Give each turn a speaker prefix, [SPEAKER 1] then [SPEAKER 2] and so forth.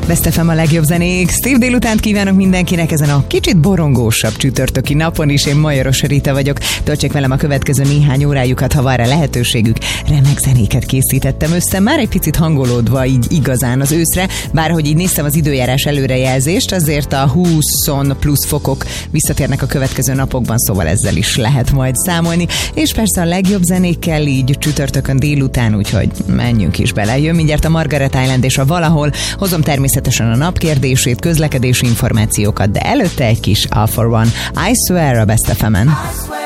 [SPEAKER 1] Best FM a legjobb zenék. Szép délutánt kívánok mindenkinek ezen a kicsit borongósabb csütörtöki napon is. Én Majoros Rita vagyok. Töltsék velem a következő néhány órájukat, ha van rá lehetőségük. Remek zenéket készítettem össze, már egy picit hangolódva így igazán az őszre. Bárhogy így néztem az időjárás előrejelzést, azért a 20 plusz fokok visszatérnek a következő napokban, szóval ezzel is lehet majd számolni. És persze a legjobb zenékkel így csütörtökön délután, úgyhogy menjünk is bele. Jön mindjárt a Margaret Island és a Valahol. Hozom természetesen a napkérdését, közlekedési információkat, de előtte egy kis All for One. I Swear a Best FM-en.